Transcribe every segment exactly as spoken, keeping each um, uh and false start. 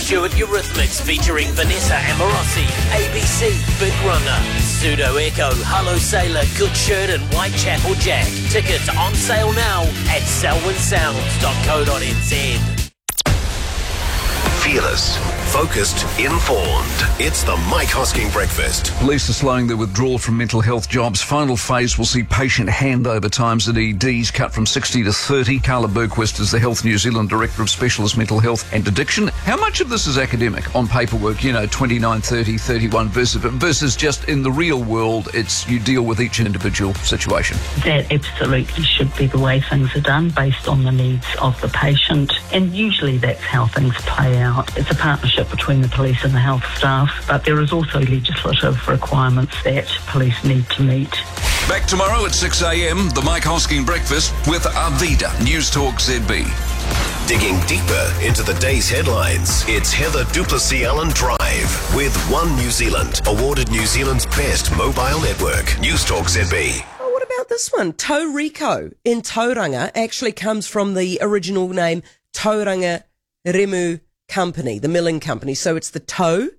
Stewart Eurythmics featuring Vanessa Amorosi, A B C, Big Runner, Pseudo Echo, Hello Sailor, Good Shirt and Whitechapel Jack. Tickets on sale now at selwyn sounds dot co dot n z. Fearless, focused, informed. It's the Mike Hosking Breakfast. Police are slowing their withdrawal from mental health jobs. Final phase will see patient handover times at E Ds cut from sixty to thirty. Carla Bergquist is the Health New Zealand Director of Specialist Mental Health and Addiction. How much of this is academic on paperwork, you know, twenty-nine, thirty, thirty-one versus, versus just in the real world, it's you deal with each individual situation? That absolutely should be the way things are done, based on the needs of the patient. And usually that's how things play out. It's a partnership between the police and the health staff, but there is also legislative requirements that police need to meet. Back tomorrow at six a.m, the Mike Hosking Breakfast with Arvida, News Talk Z B. Digging deeper into the day's headlines, it's Heather Duplessis Allen Drive with One New Zealand, awarded New Zealand's best mobile network. News Talk Z B. Oh, what about this one? Tauriko in Tauranga actually comes from the original name Tauranga Remu Company, the milling company. So it's the Tau,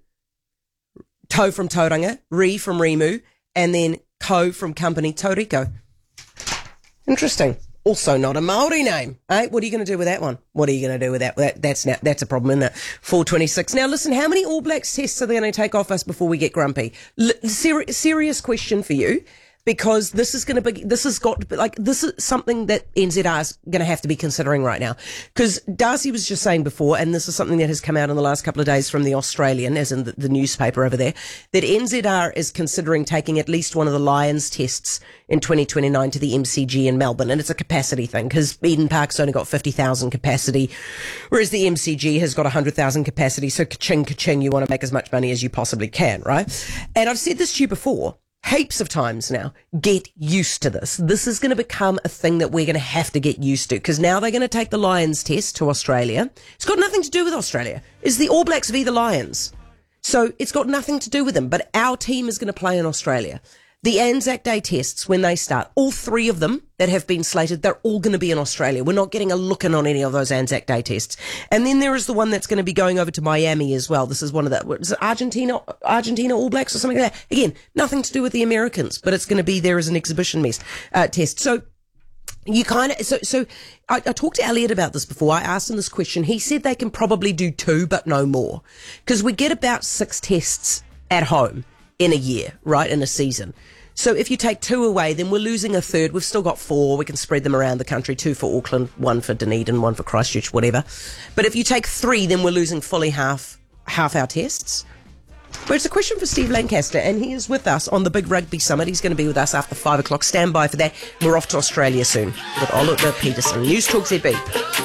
Tau from Tauranga, Re from Remu, and then Co from company Tauriko. Interesting. Also not a Māori name. Eh? What are you going to do with that one? What are you going to do with that? that that's now, that's a problem, isn't it? four twenty-six. Now listen, how many All Blacks tests are they going to take off us before we get grumpy? L- ser- serious question for you. Because this is going to be, this has got to be, like, this is something that N Z R is going to have to be considering right now. Because Darcy was just saying before, and this is something that has come out in the last couple of days from the Australian, as in the, the newspaper over there, that N Z R is considering taking at least one of the Lions tests in twenty twenty-nine to the M C G in Melbourne. And it's a capacity thing, because Eden Park's only got fifty thousand capacity, whereas the M C G has got one hundred thousand capacity. So ka-ching, ka-ching, you want to make as much money as you possibly can, right? And I've said this to you before, heaps of times now, get used to this. This is going to become a thing that we're going to have to get used to, because now they're going to take the Lions test to Australia. It's got nothing to do with Australia. It's the All Blacks v the Lions. So it's got nothing to do with them, but our team is going to play in Australia. The Anzac Day tests, when they start, all three of them that have been slated, they're all going to be in Australia. We're not getting a look in on any of those Anzac Day tests. And then there is the one that's going to be going over to Miami as well. This is one of the, what is it, Argentina, Argentina All Blacks or something like that. Again, nothing to do with the Americans, but it's going to be there as an exhibition mess, uh, test. So you kind of, so, so I, I talked to Elliot about this before. I asked him this question. He said they can probably do two, but no more. Because we get about six tests at home in a year, right, in a season. So if you take two away, then we're losing a third. We've still got four. We can spread them around the country, two for Auckland, one for Dunedin, one for Christchurch, whatever. But if you take three, then we're losing fully half half our tests. But it's a question for Steve Lancaster, and he is with us on the Big Rugby Summit. He's going to be with us after five o'clock. Stand by for that. We're off to Australia soon with Oliver Peterson. News Talk Z B.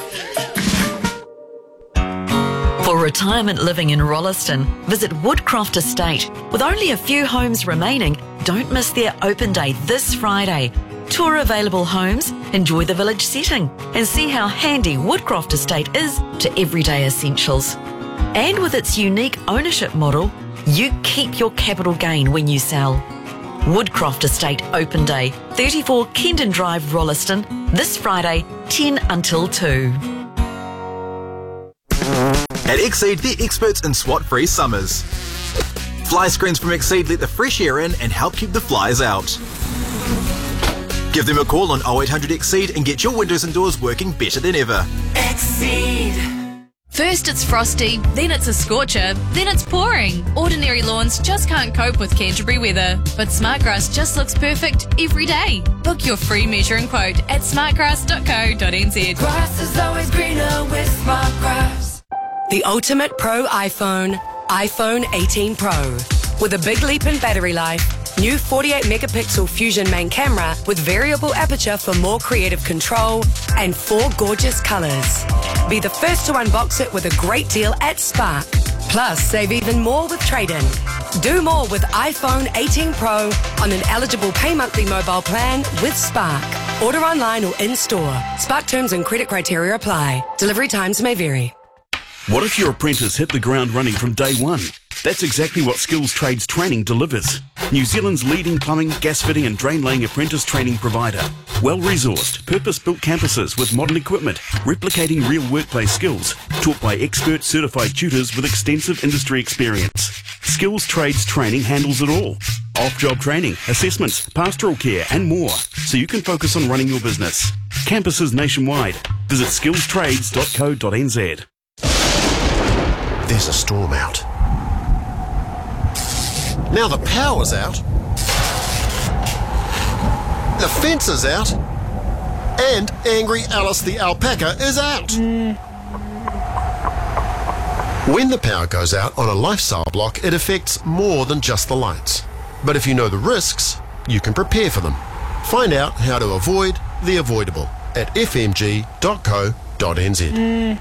For retirement living in Rolleston, visit Woodcroft Estate. With only a few homes remaining, don't miss their open day this Friday. Tour available homes, enjoy the village setting, and see how handy Woodcroft Estate is to everyday essentials. And with its unique ownership model, you keep your capital gain when you sell. Woodcroft Estate Open Day, thirty-four Kendon Drive, Rolleston, this Friday, ten until two. At Exceed, they're experts in SWAT-free summers. Fly screens from Exceed let the fresh air in and help keep the flies out. Give them a call on oh eight hundred Exceed and get your windows and doors working better than ever. Exceed. First it's frosty, then it's a scorcher, then it's pouring. Ordinary lawns just can't cope with Canterbury weather, but Smartgrass just looks perfect every day. Book your free measuring quote at smartgrass dot co dot n z. Grass is always greener with Smartgrass. The ultimate pro iPhone, iPhone eighteen Pro. With a big leap in battery life, new forty-eight megapixel Fusion main camera with variable aperture for more creative control, and four gorgeous colours. Be the first to unbox it with a great deal at Spark. Plus, save even more with trade-in. Do more with iPhone eighteen Pro on an eligible pay monthly mobile plan with Spark. Order online or in-store. Spark terms and credit criteria apply. Delivery times may vary. What if your apprentice hit the ground running from day one? That's exactly what Skills Trades Training delivers. New Zealand's leading plumbing, gas fitting and drain laying apprentice training provider. Well-resourced, purpose-built campuses with modern equipment, replicating real workplace skills, taught by expert certified tutors with extensive industry experience. Skills Trades Training handles it all. Off-job training, assessments, pastoral care and more, so you can focus on running your business. Campuses nationwide. Visit skills trades dot co dot n z. There's a storm out. Now the power's out. The fence is out. And Angry Alice the alpaca is out. Mm. When the power goes out on a lifestyle block, it affects more than just the lights. But if you know the risks, you can prepare for them. Find out how to avoid the avoidable at f m g dot co dot n z. Mm.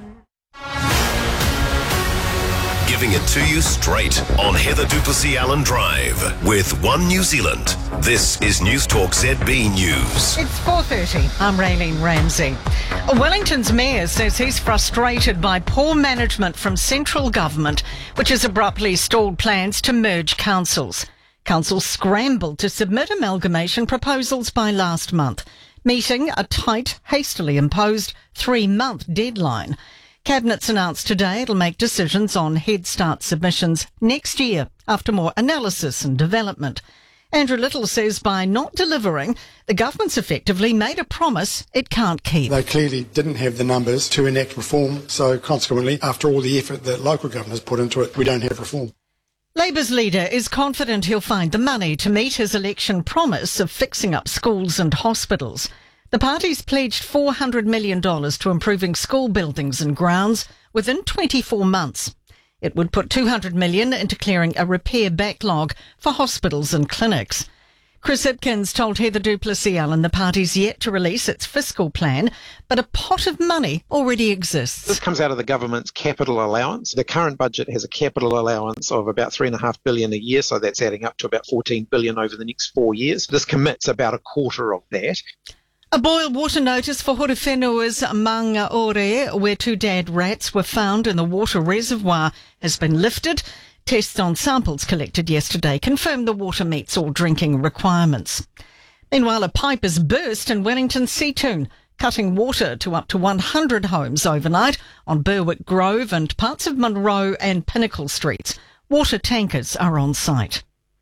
Giving it to you straight on Heather du Plessis-Allen Drive with One New Zealand. This is News Talk Z B News. It's four thirty. I'm Raylene Ramsey. Wellington's mayor says he's frustrated by poor management from central government, which has abruptly stalled plans to merge councils. Councils scrambled to submit amalgamation proposals by last month, meeting a tight, hastily imposed three-month deadline. Cabinet's announced today it'll make decisions on Head Start submissions next year after more analysis and development. Andrew Little says by not delivering, the government's effectively made a promise it can't keep. They clearly didn't have the numbers to enact reform, so consequently, after all the effort that local governments put into it, we don't have reform. Labour's leader is confident he'll find the money to meet his election promise of fixing up schools and hospitals. The party's pledged four hundred million dollars to improving school buildings and grounds within twenty-four months. It would put two hundred million dollars into clearing a repair backlog for hospitals and clinics. Chris Hipkins told Heather du Plessis-Allen the party's yet to release its fiscal plan, but a pot of money already exists. This comes out of the government's capital allowance. The current budget has a capital allowance of about three and a half billion a year, so that's adding up to about fourteen billion over the next four years. This commits about a quarter of that. A boil water notice for Horowhenua's Mangaore, where two dead rats were found in the water reservoir, has been lifted. Tests on samples collected yesterday confirmed the water meets all drinking requirements. Meanwhile, a pipe has burst in Wellington Seatoon, cutting water to up to one hundred homes overnight on Berwick Grove and parts of Monroe and Pinnacle Streets. Water tankers are on site.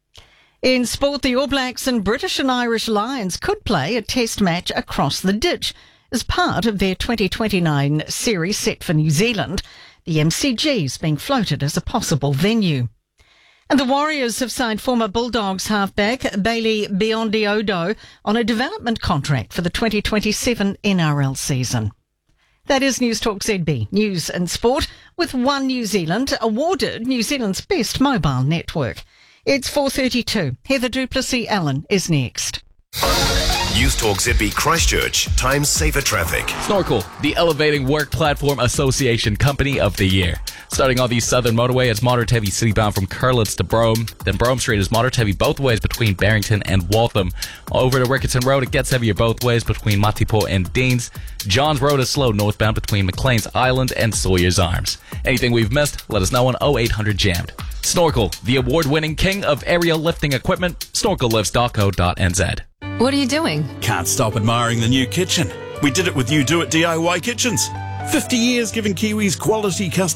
In sport, the All Blacks and British and Irish Lions could play a test match across the ditch as part of their twenty twenty-nine series set for New Zealand. The M C G's being floated as a possible venue. And the Warriors have signed former Bulldogs halfback Bailey Biondiodo on a development contract for the twenty twenty-seven N R L season. That is News Talk Z B, News and Sport, with One New Zealand, awarded New Zealand's best mobile network. It's four thirty-two. Heather du Plessis-Allen is next. News Talk Z B Christchurch, Times Safer Traffic. Snorkel, the Elevating Work Platform Association Company of the Year. Starting on the Southern Motorway, it's moderate heavy citybound from Curlitz to Brome. Then Brome Street is moderate heavy both ways between Barrington and Waltham. Over to Rickerton Road, it gets heavier both ways between Matipo and Deans. Johns Road is slow northbound between McLean's Island and Sawyer's Arms. Anything we've missed, let us know on oh eight hundred jammed. Snorkel, the award-winning king of aerial lifting equipment, snorkel lifts dot co dot n z. What are you doing? Can't stop admiring the new kitchen. We did it with You Do It D I Y Kitchens. fifty years giving Kiwis quality custom